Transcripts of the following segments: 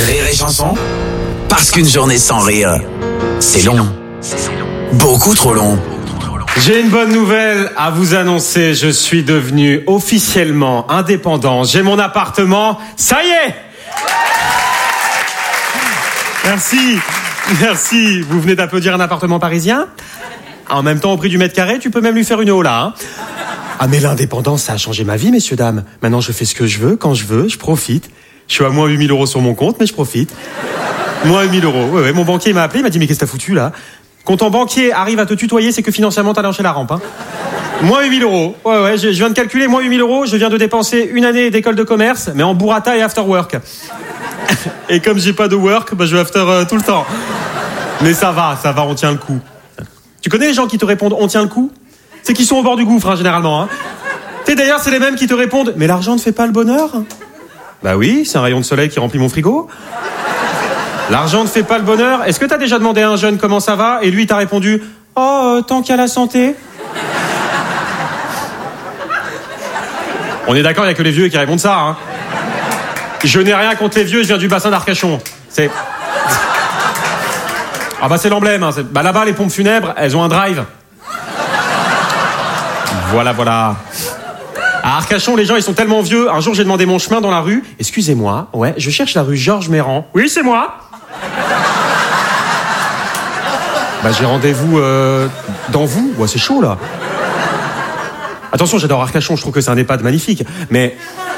Rire et Chanson, parce qu'une journée sans rire, c'est long. Beaucoup trop long. J'ai une bonne nouvelle à vous annoncer. Je suis devenu officiellement indépendant. J'ai mon appartement. Ça y est! Merci. Vous venez d'applaudir un appartement parisien? En même temps, au prix du mètre carré, tu peux même lui faire une hola, hein. Ah, mais l'indépendance, ça a changé ma vie, messieurs, dames. Maintenant, je fais ce que je veux, quand je veux, je profite. Je suis à moins 8 000 € sur mon compte, mais je profite. Moins 8 000 €. Ouais, mon banquier m'a appelé, il m'a dit, mais qu'est-ce que t'as foutu, là? Quand ton banquier arrive à te tutoyer, c'est que financièrement, t'as lâché la rampe, hein. Moins 8 000 €. Ouais, je viens de calculer, moins 8 000 €, je viens de dépenser une année d'école de commerce, mais en burrata et after work. Et comme j'ai pas de work, je vais after tout le temps. Mais ça va, on tient le coup. Tu connais les gens qui te répondent, on tient le coup? C'est qu'ils sont au bord du gouffre, hein, généralement, hein. Tu sais, d'ailleurs, c'est les mêmes qui te répondent, mais l'argent ne fait pas le bonheur? Bah oui, c'est un rayon de soleil qui remplit mon frigo. L'argent ne fait pas le bonheur. Est-ce que t'as déjà demandé à un jeune comment ça va? Et lui, t'as répondu, tant qu'il y a la santé. On est d'accord, il n'y a que les vieux qui répondent ça, hein. Je n'ai rien contre les vieux, je viens du bassin d'Arcachon. C'est... Ah bah c'est l'emblème, hein. Là-bas, les pompes funèbres, elles ont un drive. Voilà. À Arcachon, les gens, ils sont tellement vieux. Un jour, j'ai demandé mon chemin dans la rue. Excusez-moi, ouais, je cherche la rue Georges Méran. Oui, c'est moi. J'ai rendez-vous dans vous. Ouais, c'est chaud, là. Attention, j'adore Arcachon, je trouve que c'est un EHPAD magnifique. Mais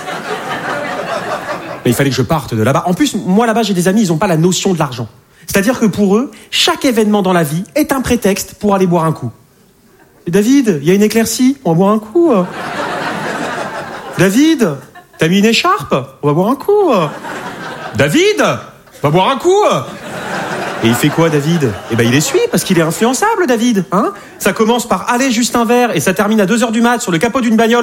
il fallait que je parte de là-bas. En plus, moi, là-bas, j'ai des amis, ils n'ont pas la notion de l'argent. C'est-à-dire que pour eux, chaque événement dans la vie est un prétexte pour aller boire un coup. Et David, il y a une éclaircie, on va boire un coup. David, t'as mis une écharpe, on va boire un coup. David, on va boire un coup. Et il fait quoi, David? Il essuie, parce qu'il est influençable, David, hein. Ça commence par aller juste un verre et ça termine à 2h du mat sur le capot d'une bagnole.